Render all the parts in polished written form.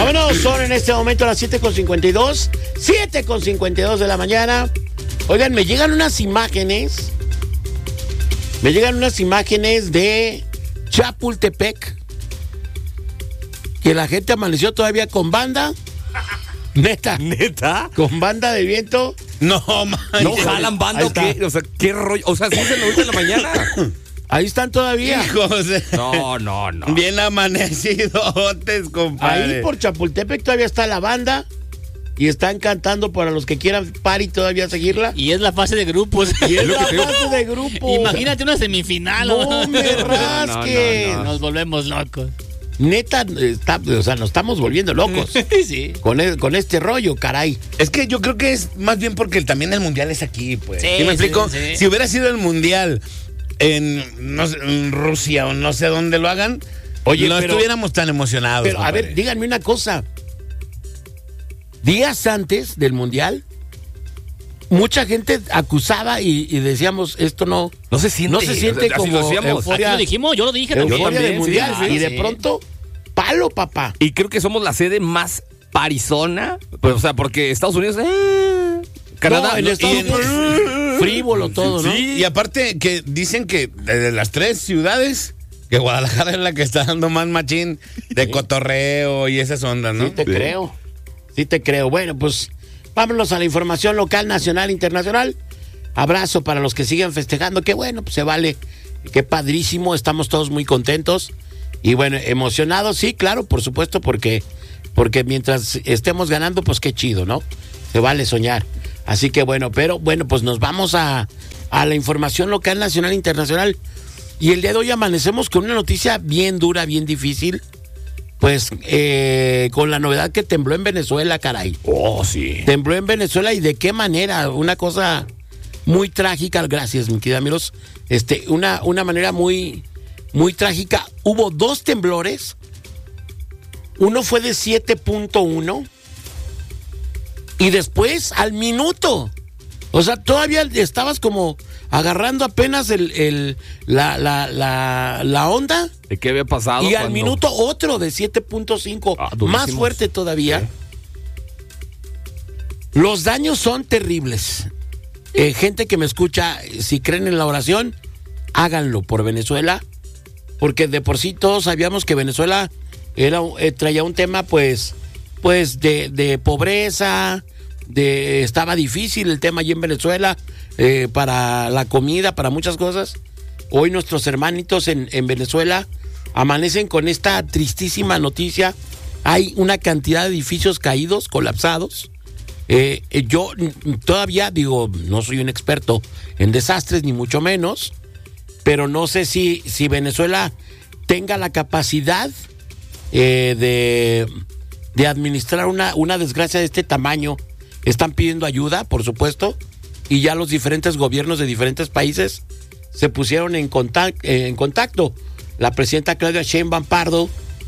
Vámonos, son en este momento las 7:52 de la mañana. Oigan, me llegan unas imágenes de Chapultepec, que la gente amaneció todavía con banda. ¿Neta? ¿Con banda de viento? No, man. ¿No jalan banda o qué? O sea, ¿qué rollo? O sea, ¿sí se lo ahorita en la mañana? Ahí están todavía. Hijos. No. Bien amanecidotes, compadre. Ahí por Chapultepec todavía está la banda y están cantando para los que quieran party todavía seguirla. Y es la fase de grupos. Y es la fase de grupo. Imagínate una semifinal. No me rasques. Nos volvemos locos. Neta, nos estamos volviendo locos. Sí. Con este rollo, caray. Es que yo creo que es más bien porque también el mundial es aquí, pues. Sí, me explico? sí. Si hubiera sido el mundial en, no sé, en Rusia o no sé dónde lo hagan, Oye, no pero- estuviéramos tan emocionados. Pero, a compadre. ver, díganme una cosa. Días antes del mundial, mucha gente acusaba y decíamos, esto no se siente. No se siente Así como lo decíamos. euforia. Aquí lo dijimos, yo lo dije también. Euforia también, del mundial. sí, Y de sí. pronto, palo, papá. Y creo que somos la sede más parizona. Pues, o sea, porque Estados Unidos. Canadá. No, en Estados Unidos, frívolo todo, ¿no? Sí, y aparte que dicen que de las 3 ciudades, que Guadalajara es la que está dando más machín de cotorreo y esas ondas, ¿no? Sí te creo. Bueno, pues vámonos a la información local, nacional, internacional. Abrazo para los que siguen festejando. Qué bueno, pues se vale. Qué padrísimo. Estamos todos muy contentos. Y bueno, emocionados, sí, claro, por supuesto, porque mientras estemos ganando, pues qué chido, ¿no? Se vale soñar. Así que bueno, pero bueno, pues nos vamos a la información local, nacional, internacional. Y el día de hoy amanecemos con una noticia bien dura, bien difícil. Pues con la novedad que tembló en Venezuela, caray. Oh, sí. Tembló en Venezuela y de qué manera, una cosa muy trágica, gracias mi querida Miros, una manera muy, muy trágica. Hubo 2 temblores, uno fue de 7.1 y después al minuto, o sea, todavía estabas como agarrando apenas la onda. ¿De qué había pasado? Y al cuando- minuto otro de 7.5, durísimos. más fuerte todavía. Los daños son terribles. Gente que me escucha, si creen en la oración, háganlo por Venezuela, porque de por sí todos sabíamos que Venezuela traía un tema pues de pobreza, estaba difícil el tema allí en Venezuela, para la comida, para muchas cosas. Hoy nuestros hermanitos en Venezuela amanecen con esta tristísima noticia. Hay una cantidad de edificios caídos, colapsados. Yo todavía digo, no soy un experto en desastres, ni mucho menos, pero no sé si Venezuela tenga la capacidad de administrar una desgracia de este tamaño. Están pidiendo ayuda, por supuesto, y ya los diferentes gobiernos de diferentes países se pusieron en contacto. La presidenta Claudia Sheinbaum Pardo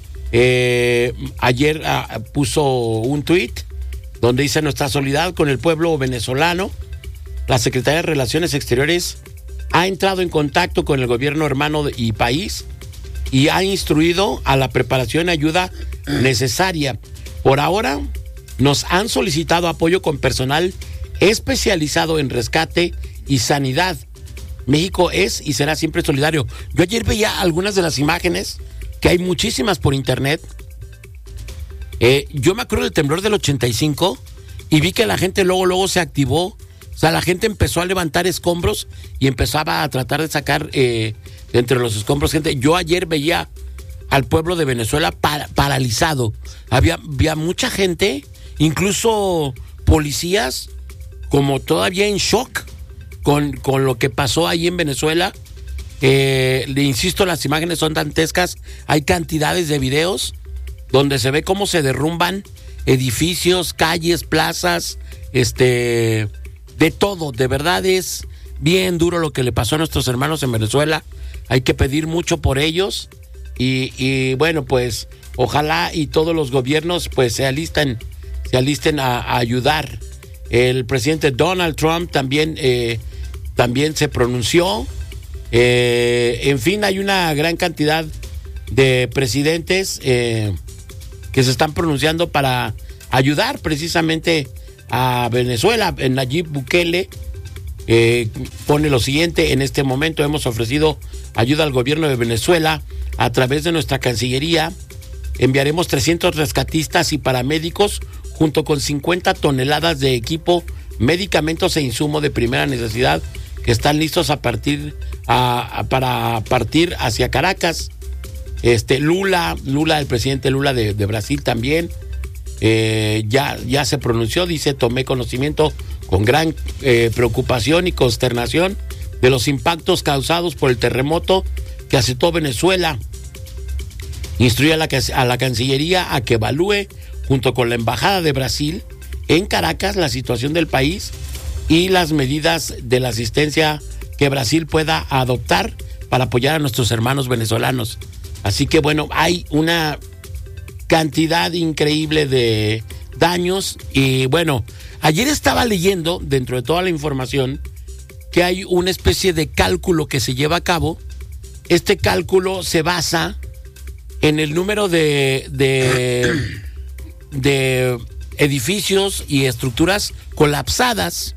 ayer puso un tuit donde dice: nuestra solidaridad con el pueblo venezolano. La Secretaría de Relaciones Exteriores ha entrado en contacto con el gobierno hermano y país y ha instruido a la preparación y ayuda necesaria. Por ahora nos han solicitado apoyo con personal especializado en rescate y sanidad. México es y será siempre solidario. Yo ayer veía algunas de las imágenes, que hay muchísimas por internet. Yo me acuerdo del temblor del 85 y vi que la gente luego se activó. O sea, la gente empezó a levantar escombros y empezaba a tratar de sacar entre los escombros gente. Yo ayer veía al pueblo de Venezuela paralizado. Había mucha gente, incluso policías, como todavía en shock con lo que pasó ahí en Venezuela. Le insisto, las imágenes son dantescas. Hay cantidades de videos donde se ve cómo se derrumban edificios, calles, plazas, de todo. De verdad es bien duro lo que le pasó a nuestros hermanos en Venezuela. Hay que pedir mucho por ellos y bueno, pues ojalá y todos los gobiernos pues se alisten a ayudar. El presidente Donald Trump también se pronunció. En fin, hay una gran cantidad de presidentes que se están pronunciando para ayudar precisamente a Venezuela. Nayib Bukele pone lo siguiente: en este momento hemos ofrecido ayuda al gobierno de Venezuela a través de nuestra Cancillería. Enviaremos 300 rescatistas y paramédicos junto con 50 toneladas de equipo, medicamentos e insumo de primera necesidad que están listos para partir hacia Caracas. Lula, el presidente Lula de Brasil también ya se pronunció, dice: tomé conocimiento con gran preocupación y consternación de los impactos causados por el terremoto que azotó Venezuela. Instruye a la Cancillería a que evalúe junto con la Embajada de Brasil en Caracas la situación del país y las medidas de la asistencia que Brasil pueda adoptar para apoyar a nuestros hermanos venezolanos. Así que bueno, hay una cantidad increíble de daños. Y bueno, ayer estaba leyendo, dentro de toda la información, que hay una especie de cálculo que se lleva a cabo. Este cálculo se basa en el número de edificios y estructuras colapsadas.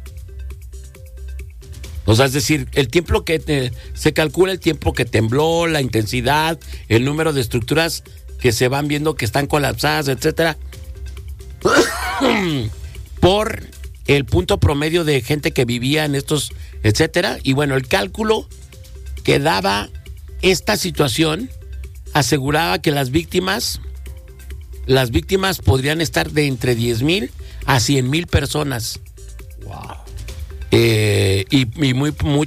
O sea, es decir, el tiempo que se calcula, el tiempo que tembló, la intensidad, el número de estructuras que se van viendo que están colapsadas, etcétera, por el punto promedio de gente que vivía en estos, etcétera. Y bueno, el cálculo que daba esta situación aseguraba que las víctimas podrían estar de entre 10,000 a 100,000 personas. Wow. Y muy